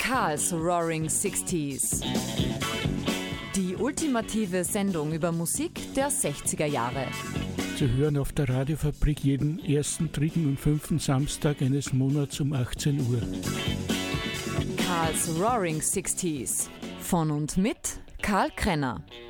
Karl's Roaring 60s. Die ultimative Sendung über Musik der 60er Jahre. Zu hören auf der Radiofabrik jeden ersten, dritten und fünften Samstag eines Monats um 18 Uhr. Karl's Roaring 60s. Von und mit Karl Krenner.